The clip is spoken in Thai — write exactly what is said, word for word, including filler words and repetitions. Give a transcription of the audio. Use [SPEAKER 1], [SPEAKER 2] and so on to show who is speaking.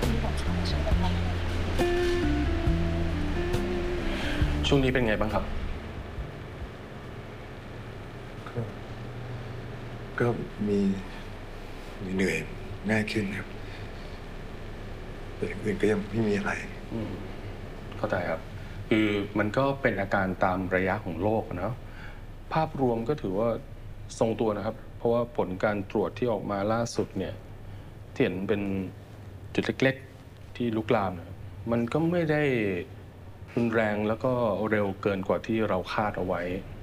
[SPEAKER 1] ช่วงนี้เป็นไงบ้างครับ
[SPEAKER 2] ก็ก็มีเหนื่อยง่ายขึ้นครับแต่อย่างอื่นก็ยังไม่มีอะไร
[SPEAKER 1] อืมเข้าใจครับคือมันก็เป็นอาการตามระยะของโรคอะเนาะภาพรวมก็ถือว่าทรงตัวนะครับเพราะว่าผลการตรวจที่ออกมาล่าสุดเนี่ยที่เห็นเป็นจุดเล็กๆที่ลุกลามเนี่ยมันก็ไม่ได้รุนแรงแล้วก็เร็วเกินกว่าที่เราคาดเอาไว้